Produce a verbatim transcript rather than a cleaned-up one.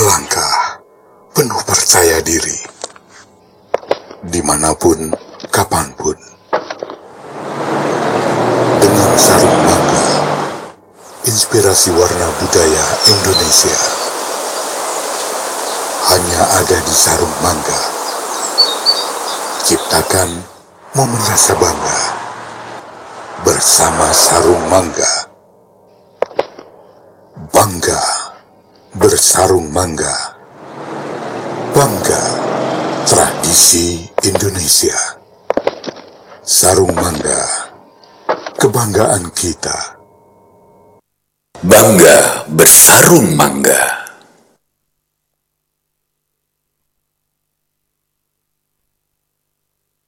melangkah penuh percaya diri, dimanapun, kapanpun. Dengan sarung mangga, inspirasi warna budaya Indonesia hanya ada di sarung mangga. Ciptakan momen rasa bangga bersama sarung mangga. Bangga bersarung mangga. Bangga tradisi Indonesia. Sarung mangga, kebanggaan kita. Bangga bersarung mangga.